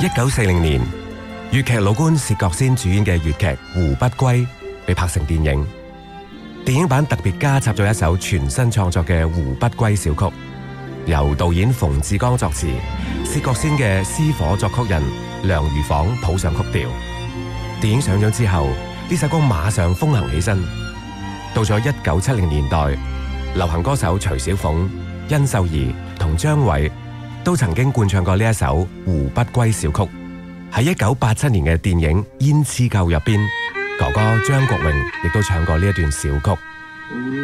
1940年，粵劇老倌薛覺先主演嘅粵劇《胡不歸》被拍成電影。電影版特別加插咗一首全新創作嘅《胡不歸》小曲，由導演馮志剛作詞，薛覺先嘅私伙作曲人梁如舫譜上曲調。電影上咗之後，呢首歌馬上風行起身。到咗1970年代，流行歌手徐小鳳、殷秀儀同張偉都曾經灌唱過呢一首《胡不歸》小曲。喺1987年嘅電影《胭脂扣》入邊，哥哥張國榮亦都唱過呢一段小曲。